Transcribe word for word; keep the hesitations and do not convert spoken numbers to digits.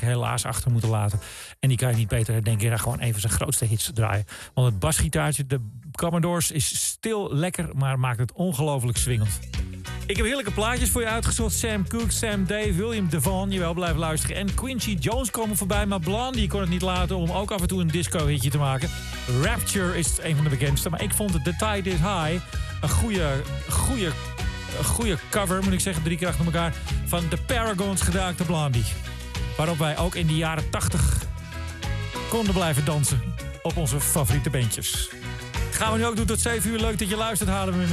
helaas achter moeten laten. En die kan je niet beter herdenken. Ja, gewoon even zijn grootste hits draaien. Want het basgitaartje, de Commodores, is stil lekker, maar maakt het ongelooflijk swingend. Ik heb heerlijke plaatjes voor je uitgezocht. Sam Cooke, Sam Day, William DeVaughn. Jawel, blijf luisteren. En Quincy Jones komen voorbij. Maar Blondie kon het niet laten om ook af en toe een disco-hitje te maken. Rapture is een van de bekendste. Maar ik vond het The Tide is High een goede, goede, goede cover, moet ik zeggen. Drie keer achter elkaar. Van The Paragons gedaan door Blondie. Waarop wij ook in de jaren tachtig konden blijven dansen op onze favoriete bandjes. Gaan we nu ook doen tot zeven uur. Leuk dat je luistert. Halen we